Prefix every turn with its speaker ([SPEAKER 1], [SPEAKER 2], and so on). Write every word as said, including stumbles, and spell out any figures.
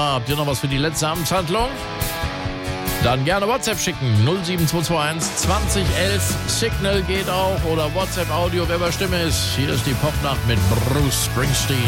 [SPEAKER 1] Habt ihr noch was für die letzte Amtshandlung? Dann gerne WhatsApp schicken. null sieben zwei zwei eins zwanzig elf. Signal geht auch oder WhatsApp Audio, wer bei Stimme ist. Hier ist die Popnacht mit Bruce Springsteen.